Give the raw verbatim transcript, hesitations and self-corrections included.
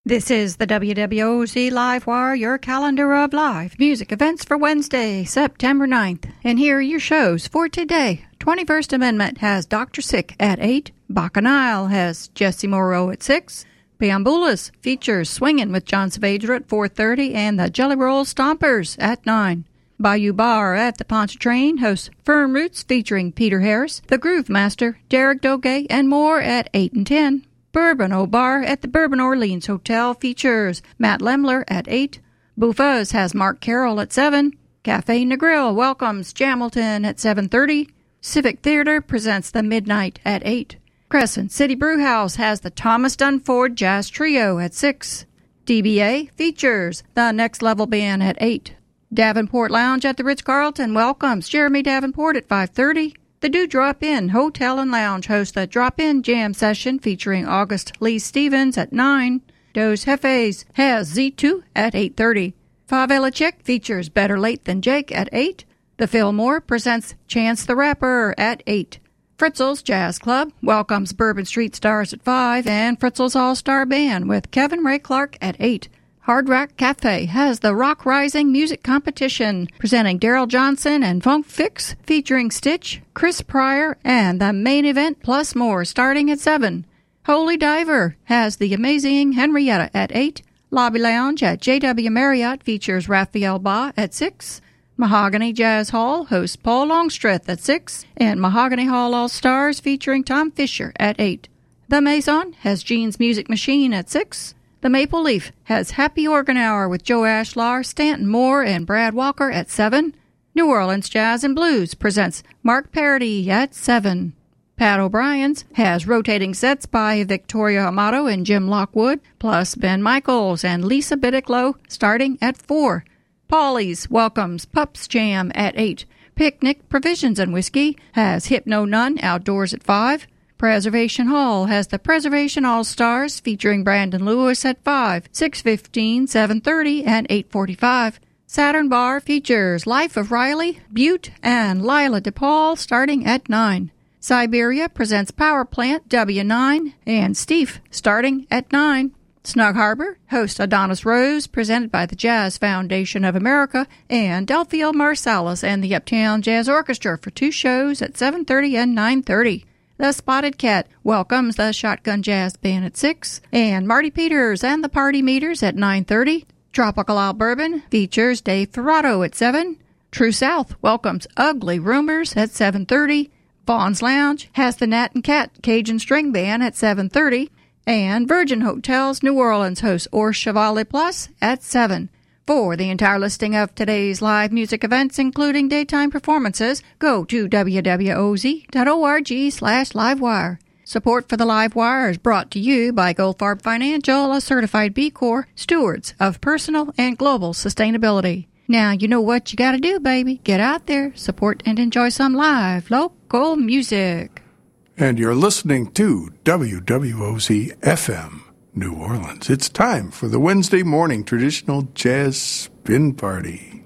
This is the W W O Z Live Wire, your calendar of live music events for Wednesday, September ninth. And here are your shows for today. twenty-first Amendment has Doctor Sick at eight. Bacchanal has Jesse Morrow at six. Bambulas features Swingin' with John Saavedra at four thirty and the Jelly Roll Stompers at nine. Bayou Bar at the Pontchartrain hosts Firm Roots featuring Peter Harris, The Groove Master, Derek Doge, and more at eight and ten. Bourbon O Bar at the Bourbon Orleans Hotel features Matt Lemler at eight. Buffa's has Mark Carroll at seven. Cafe Negril welcomes Jamilton at seven thirty. Civic Theater presents The Midnight at eight. Crescent City Brewhouse has the Thomas Dunford Jazz Trio at six. D B A features the Next Level Band at eight. Davenport Lounge at the Ritz-Carlton welcomes Jeremy Davenport at five thirty. The Do Drop In Hotel and Lounge hosts a drop-in jam session featuring August Lee Stevens at nine. Dos Jefes has Z two at eight thirty. Favela Chick features Better Late Than Jake at eight. The Fillmore presents Chance the Rapper at eight. Fritzl's Jazz Club welcomes Bourbon Street Stars at five and Fritzl's All-Star Band with Kevin Ray Clark at eight. Hard Rock Cafe has the Rock Rising Music Competition, presenting Daryl Johnson and Funk Fix, featuring Stitch, Chris Pryor, and the main event plus more starting at seven. Holy Diver has the amazing Henrietta at eight. Lobby Lounge at J W Marriott features Raphael Ba at six. Mahogany Jazz Hall hosts Paul Longstreth at six, and Mahogany Hall All-Stars featuring Tom Fisher at eight. The Maison has Gene's Music Machine at six. The Maple Leaf has Happy Organ Hour with Joe Ashlar, Stanton Moore, and Brad Walker at seven. New Orleans Jazz and Blues presents Mark Parody at seven. Pat O'Brien's has rotating sets by Victoria Amato and Jim Lockwood, plus Ben Michaels and Lisa Biddicklow starting at four. Paulie's welcomes Pups Jam at eight. Picnic Provisions and Whiskey has Hypno Nun outdoors at five. Preservation Hall has the Preservation All-Stars featuring Brandon Lewis at five, six fifteen, seven thirty, and eight forty-five. Saturn Bar features Life of Riley, Butte, and Lila DePaul starting at nine. Siberia presents Power Plant W nine and Steve starting at nine. Snug Harbor hosts Adonis Rose presented by the Jazz Foundation of America and Delphio Marsalis and the Uptown Jazz Orchestra for two shows at seven thirty and nine thirty. The Spotted Cat welcomes the Shotgun Jazz Band at six, and Marty Peters and the Party Meters at nine thirty. Tropical Isle Bourbon features Dave Ferrato at seven. True South welcomes Ugly Rumors at seven thirty. Vaughn's Lounge has the Nat and Cat Cajun String Band at seven thirty, and Virgin Hotels New Orleans hosts Or Chevalier Plus at seven. For the entire listing of today's live music events, including daytime performances, go to w w o z dot org slash livewire. Support for the Live Wire is brought to you by Goldfarb Financial, a certified B Corp, stewards of personal and global sustainability. Now you know what you gotta do, baby. Get out there, support and enjoy some live local music. And you're listening to W W O Z F M. New Orleans. It's time for the Wednesday morning traditional jazz spin party.